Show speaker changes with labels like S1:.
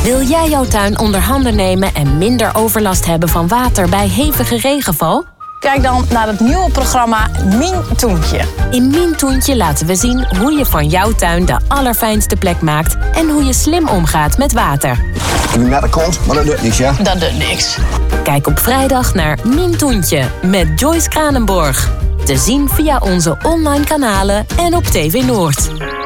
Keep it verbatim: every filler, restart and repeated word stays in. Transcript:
S1: Wil jij jouw tuin onder handen nemen en minder overlast hebben van water bij hevige regenval?
S2: Kijk dan naar het nieuwe programma Mien Toentje.
S1: In Mien Toentje laten we zien hoe je van jouw tuin de allerfijnste plek maakt en hoe je slim omgaat met water.
S3: Ik ben naar de kont, maar dat doet niks, ja?
S2: Dat doet niks.
S1: Kijk op vrijdag naar Mien Toentje met Joyce Kranenborg. Te zien via onze online kanalen en op T V Noord.